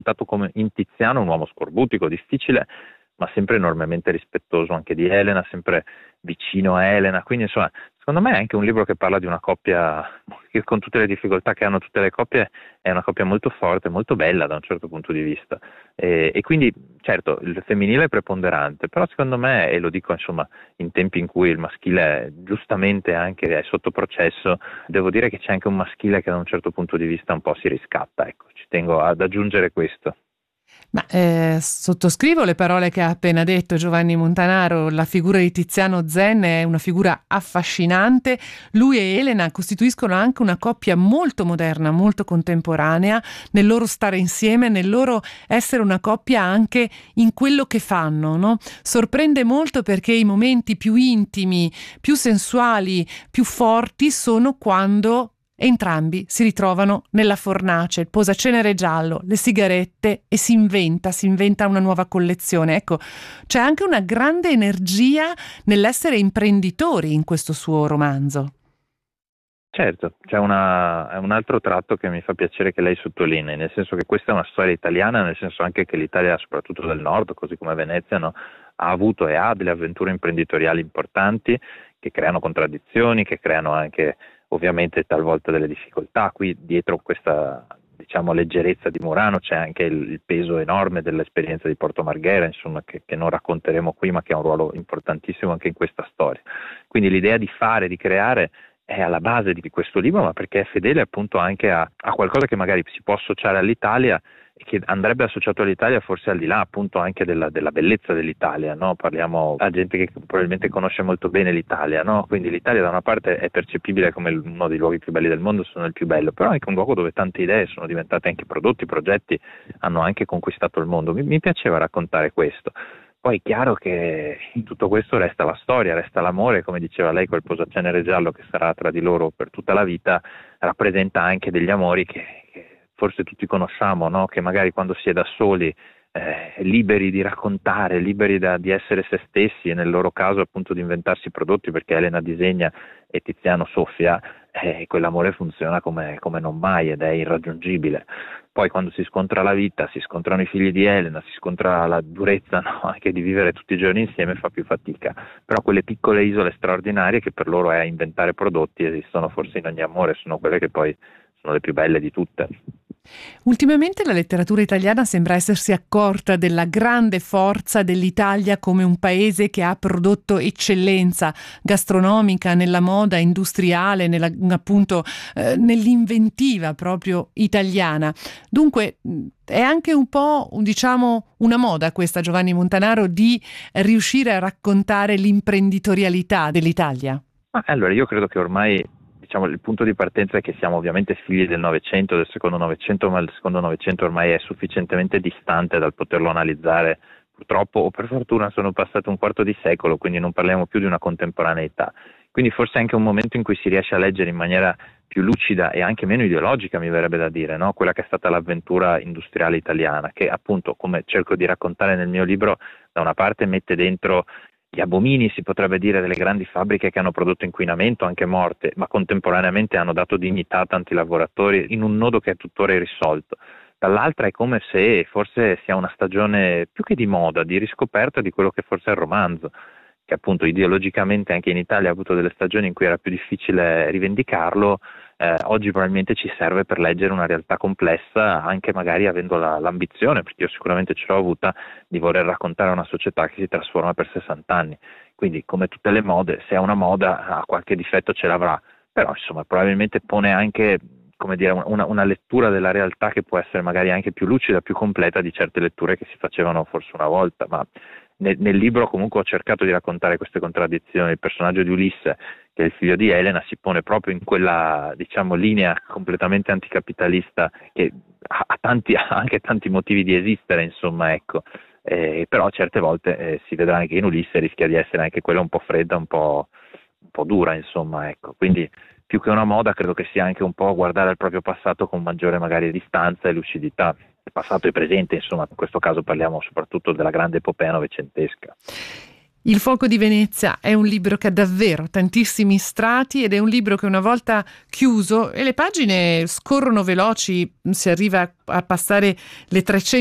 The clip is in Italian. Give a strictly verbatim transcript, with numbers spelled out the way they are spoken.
Stato come in Tiziano un uomo scorbutico, difficile, ma sempre enormemente rispettoso anche di Elena, sempre vicino a Elena. Quindi insomma, secondo me è anche un libro che parla di una coppia che, con tutte le difficoltà che hanno tutte le coppie, è una coppia molto forte, molto bella da un certo punto di vista. E, e quindi certo il femminile è preponderante, però secondo me, e lo dico insomma in tempi in cui il maschile è, giustamente anche è sotto processo, devo dire che c'è anche un maschile che da un certo punto di vista un po' si riscatta, ecco, ci tengo ad aggiungere questo. Ma eh, sottoscrivo le parole che ha appena detto Giovanni Montanaro. La figura di Tiziano Zen è una figura affascinante. Lui e Elena costituiscono anche una coppia molto moderna, molto contemporanea, nel loro stare insieme, nel loro essere una coppia anche in quello che fanno, no? Sorprende molto perché i momenti più intimi, più sensuali, più forti sono quando entrambi si ritrovano nella fornace, il posacenere giallo, le sigarette e si inventa, si inventa una nuova collezione. Ecco, c'è anche una grande energia nell'essere imprenditori in questo suo romanzo. Certo, c'è una, è un altro tratto che mi fa piacere che lei sottolinei, nel senso che questa è una storia italiana, nel senso anche che l'Italia, soprattutto del nord, così come Venezia, no, ha avuto e ha delle avventure imprenditoriali importanti che creano contraddizioni, che creano anche ovviamente talvolta delle difficoltà. Qui dietro questa, diciamo, leggerezza di Murano c'è anche il, il peso enorme dell'esperienza di Porto Marghera, insomma, che, che non racconteremo qui, ma che ha un ruolo importantissimo anche in questa storia. Quindi l'idea di fare, di creare è alla base di questo libro, ma perché è fedele appunto anche a, a qualcosa che magari si può associare all'Italia e che andrebbe associato all'Italia forse al di là appunto anche della, della bellezza dell'Italia, no? Parliamo a gente che probabilmente conosce molto bene l'Italia, no? Quindi l'Italia da una parte è percepibile come uno dei luoghi più belli del mondo, se non il più bello, però è anche un luogo dove tante idee sono diventate anche prodotti, progetti, hanno anche conquistato il mondo. Mi, mi piaceva raccontare questo. Poi è chiaro che in tutto questo resta la storia, resta l'amore, come diceva lei, quel posacenere giallo che sarà tra di loro per tutta la vita, rappresenta anche degli amori che, che forse tutti conosciamo, no? Che magari quando si è da soli, eh, liberi di raccontare, liberi da, di essere se stessi e nel loro caso appunto di inventarsi prodotti, perché Elena disegna e Tiziano soffia, eh, quell'amore funziona come, come non mai ed è irraggiungibile. Poi quando si scontra la vita, si scontrano i figli di Elena, si scontra la durezza, no? Anche di vivere tutti i giorni insieme fa più fatica, però quelle piccole isole straordinarie che per loro è inventare prodotti esistono forse in ogni amore, sono quelle che poi sono le più belle di tutte. Ultimamente la letteratura italiana sembra essersi accorta della grande forza dell'Italia come un paese che ha prodotto eccellenza gastronomica, nella moda industriale, nella, appunto eh, nell'inventiva proprio italiana. Dunque è anche un po', diciamo, una moda questa, Giovanni Montanaro, di riuscire a raccontare l'imprenditorialità dell'Italia. Ma allora io credo che ormai, diciamo, il punto di partenza è che siamo ovviamente figli del Novecento, del secondo Novecento, ma il secondo Novecento ormai è sufficientemente distante dal poterlo analizzare. Purtroppo o per fortuna sono passato un quarto di secolo, quindi non parliamo più di una contemporaneità. Quindi forse è anche un momento in cui si riesce a leggere in maniera più lucida e anche meno ideologica, mi verrebbe da dire, no? Quella che è stata l'avventura industriale italiana, che appunto, come cerco di raccontare nel mio libro, da una parte mette dentro gli abomini, si potrebbe dire, delle grandi fabbriche che hanno prodotto inquinamento, anche morte, ma contemporaneamente hanno dato dignità a tanti lavoratori in un nodo che è tuttora irrisolto. Dall'altra è come se forse sia una stagione più che di moda, di riscoperta di quello che forse è il romanzo, che appunto ideologicamente anche in Italia ha avuto delle stagioni in cui era più difficile rivendicarlo, eh, oggi probabilmente ci serve per leggere una realtà complessa, anche magari avendo la, l'ambizione, perché io sicuramente ce l'ho avuta, di voler raccontare una società che si trasforma per sessanta anni. Quindi come tutte le mode, se è una moda, qualche difetto ce l'avrà, però insomma probabilmente pone anche, come dire, una, una lettura della realtà che può essere magari anche più lucida, più completa di certe letture che si facevano forse una volta, ma nel, nel libro comunque ho cercato di raccontare queste contraddizioni. Il personaggio di Ulisse, che è il figlio di Elena, si pone proprio in quella, diciamo, linea completamente anticapitalista che ha, ha tanti, ha anche tanti motivi di esistere, insomma, ecco. Eh, però certe volte eh, si vedrà anche in Ulisse rischia di essere anche quella un po' fredda, un po', un po' dura, insomma, ecco. Quindi più che una moda credo che sia anche un po' guardare al proprio passato con maggiore magari distanza e lucidità, il passato e presente, insomma, in questo caso parliamo soprattutto della grande epopea novecentesca. Il fuoco di Venezia è un libro che ha davvero tantissimi strati ed è un libro che una volta chiuso, e le pagine scorrono veloci, si arriva a passare le trecento